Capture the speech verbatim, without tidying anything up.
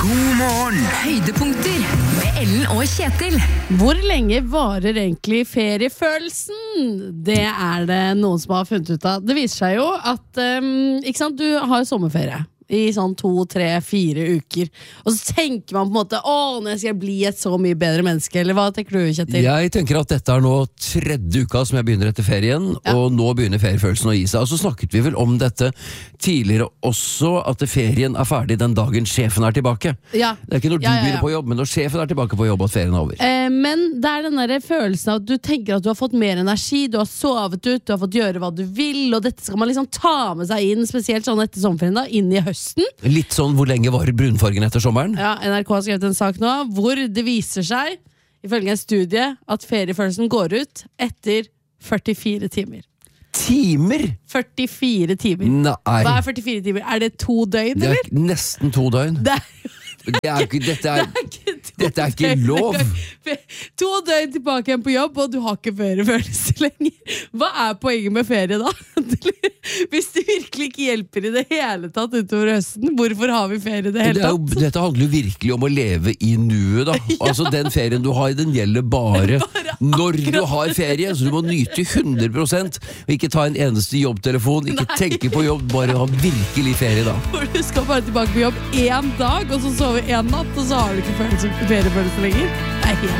God morgen. Høydepunkter med Ellen og Kjetil. Hvor lenge varer egentlig feriefølelsen? Det er det noen som har funnet ut av. Det viser seg jo at um, ikke sant, du har sommerferie i sånn to, tre, fire uker. Og så tenker man på en måte Åh, nå skal jeg bli et så mye bedre menneske. Eller hva tenker du, Kjetil? Jeg tenker at dette er nå tredje uka som jeg begynner etter ferien, Ja. og nå begynner feriefølelsen å gi seg. Og så snakket vi vel om dette tidligere også, at ferien er ferdig den dagen sjefen er tilbake. Ja. Det er ikke når du Ja, ja, ja. begynner på jobb, men når sjefen er tilbake på jobb at ferien er over. Eh, men det er den der følelsen av at du tenker at du har fått mer energi, du har sovet ut, du har fått gjøre hva du vil, og dette skal man liksom ta med seg inn, spesielt sånn etter sommerferien da, inn i høsten. Litt sånn hvor lenge varer brunfargen etter sommeren? Ja, N R K har skrevet en sak nå hvor det viser seg, ifølge en studie, at feriefølelsen går ut etter førtifire timer. Timer? førtifire timer. Nei. Hva er førtifire timer? Er det to døgn, Det eller? er nesten to døgn. Det er Det er jo ikke, dette er, det er ikke to dette er ikke døgn lov. engang. To døgn tilbake igjen på jobb, og du har ikke feriefølelse lenger. Hva er poenget med ferie da? Hvis det virkelig ikke hjelper i det hele tatt utover høsten, hvorfor har vi ferie i det det hele er jo, tatt? dette handler jo virkelig om å leve i nuet da. Altså den ferien du har, den gjelder bare, når du har ferie. Så du må nyte hundre prosent, og ikke ta en eneste jobbtelefon, ikke Nei. tenke på jobb, bare ha virkelig ferie da. For du skal bare tilbake på jobb én dag, og så sove én natt, og så har du ikke følelse- feriefølelse lenger. Det er helt